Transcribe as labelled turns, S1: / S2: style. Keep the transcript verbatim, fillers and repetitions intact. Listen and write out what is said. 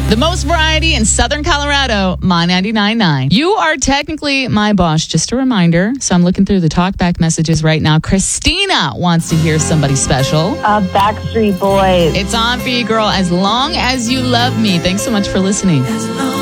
S1: The most variety in Southern Colorado, My ninety-nine point nine. You are technically my boss, just a reminder. So I'm looking through the talkback messages right now. Christina wants to hear somebody special.
S2: Uh, Backstreet Boys.
S1: It's on for you, girl, as long as you love me. Thanks so much for listening.